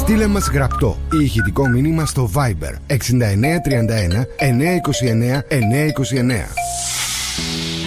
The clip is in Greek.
Στείλε μας γραπτό ή ηχητικό μήνυμα στο Viber 6931 929 929.